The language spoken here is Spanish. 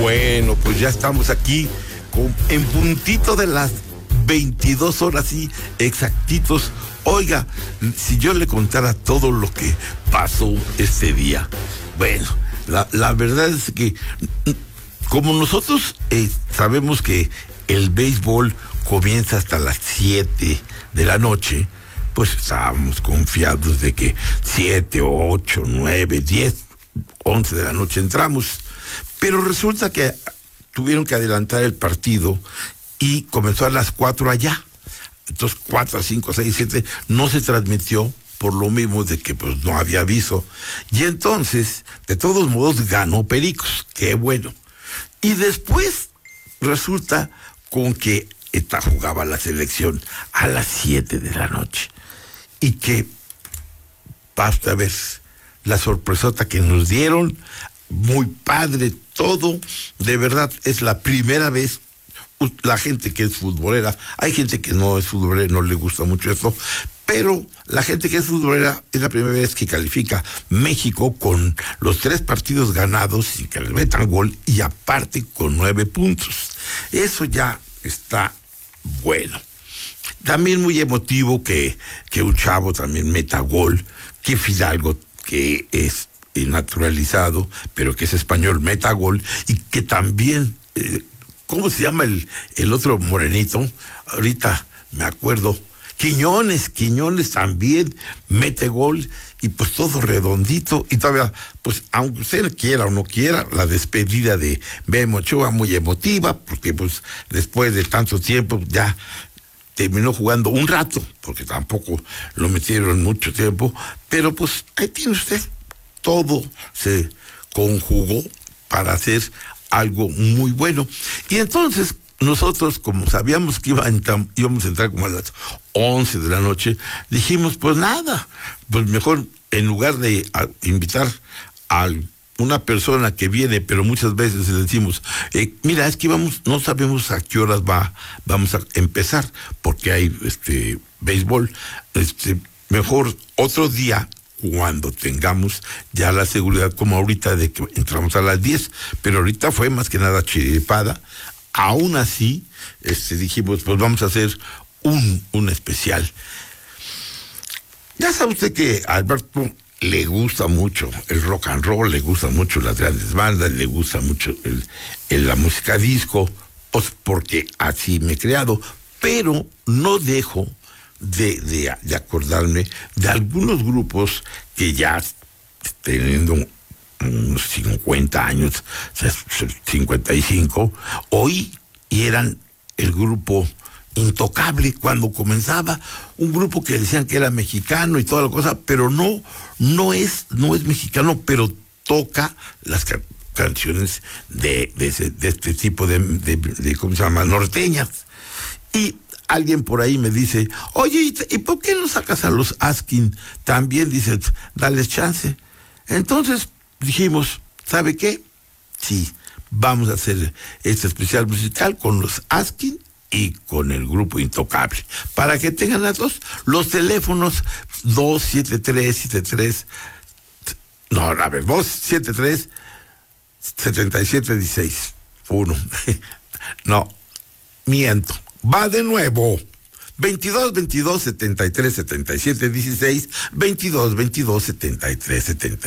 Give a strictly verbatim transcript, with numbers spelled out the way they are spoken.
Bueno, pues ya estamos aquí con, en puntito de las veintidós horas y exactitos. Oiga, si yo le contara todo lo que pasó este día, bueno, la, la verdad es que como nosotros eh, sabemos que el béisbol comienza hasta las siete de la noche, pues estábamos confiados de que siete, ocho, nueve, diez, once de la noche entramos. Pero resulta que tuvieron que adelantar el partido y comenzó a las cuatro allá. Entonces, cuatro, cinco, seis, siete, no se transmitió por lo mismo de que pues no había aviso. Y entonces, de todos modos, ganó Pericos. Qué bueno. Y después resulta con que esta jugaba la selección a las siete de la noche. Y que, basta ver, la sorpresota que nos dieron, muy padre todo, de verdad, es la primera vez. La gente que es futbolera, hay gente que no es futbolera, no le gusta mucho eso, pero la gente que es futbolera es la primera vez que califica México con los tres partidos ganados y que le metan gol y aparte con nueve puntos. Eso ya está bueno. También muy emotivo que, que un chavo también meta gol, que Fidalgo, que es naturalizado, pero que es español, meta gol, y que también... Eh, ¿Cómo se llama el, el otro morenito? Ahorita me acuerdo. Quiñones, Quiñones también mete gol y pues todo redondito. Y todavía, pues aunque usted quiera o no quiera, la despedida de Memo Ochoa muy emotiva, porque pues después de tanto tiempo ya terminó jugando un rato, porque tampoco lo metieron mucho tiempo. Pero pues ahí tiene usted, todo se conjugó para hacer algo muy bueno. Y entonces nosotros, como sabíamos que iba a entrar, íbamos a entrar como a las once de la noche, dijimos, pues nada, pues mejor en lugar de a, invitar a una persona que viene, pero muchas veces le decimos, eh, mira, es que vamos, no sabemos a qué horas va, vamos a empezar, porque hay este béisbol, este, mejor otro día, cuando tengamos ya la seguridad, como ahorita, de que entramos a las diez, pero ahorita fue más que nada chiripada. Aún así, este, dijimos, pues vamos a hacer un, un especial. Ya sabe usted que a Alberto le gusta mucho el rock and roll, le gusta mucho las grandes bandas, le gusta mucho el, el, la música disco, pues porque así me he creado, pero no dejo De, de, de acordarme de algunos grupos que ya teniendo unos cincuenta años, cincuenta y cinco, hoy y eran el grupo Intocable cuando comenzaba, un grupo que decían que era mexicano y toda la cosa, pero no, no es, no es mexicano, pero toca las ca- canciones de, de, ese, de este tipo de, de, de, ¿cómo se llama?, norteñas. Y alguien por ahí me dice, oye, ¿y por qué no sacas a los Askin? También dice, dales chance. Entonces dijimos, ¿sabe qué? Sí, vamos a hacer este especial musical con los Askin y con el grupo Intocable. Para que tengan las dos, los teléfonos dos siete tres siete tres, no, a ver, dos siete tres siete siete uno seis, uno. No, miento. Va de nuevo. veintidós, veintidós, setenta y tres, setenta y siete, dieciséis, veintidós, veintidós, setenta y tres, setenta.